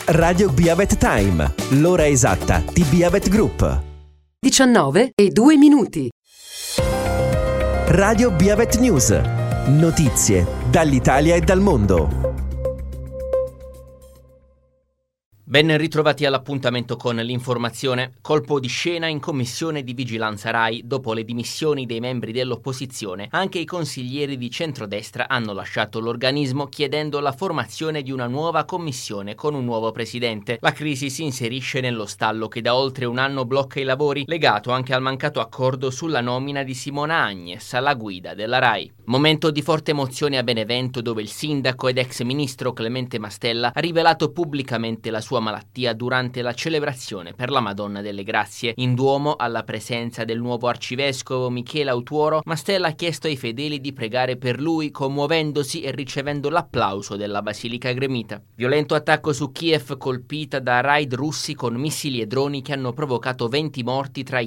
Radio Biavet Time, l'ora esatta di Biavet Group. 19:02. Radio Biavet News, notizie dall'Italia e dal mondo. Ben ritrovati all'appuntamento con l'informazione. Colpo di scena in commissione di vigilanza RAI. Dopo le dimissioni dei membri dell'opposizione, anche i consiglieri di centrodestra hanno lasciato l'organismo chiedendo la formazione di una nuova commissione con un nuovo presidente. La crisi si inserisce nello stallo che da oltre un anno blocca i lavori, legato anche al mancato accordo sulla nomina di Simona Agnes alla guida della RAI. Momento di forte emozione a Benevento, dove il sindaco ed ex ministro Clemente Mastella ha rivelato pubblicamente la sua malattia durante la celebrazione per la Madonna delle Grazie. In Duomo, alla presenza del nuovo arcivescovo Michele Autuoro, Mastella ha chiesto ai fedeli di pregare per lui, commuovendosi e ricevendo l'applauso della Basilica Gremita. Violento attacco su Kiev, colpita da raid russi con missili e droni che hanno provocato 20 morti tra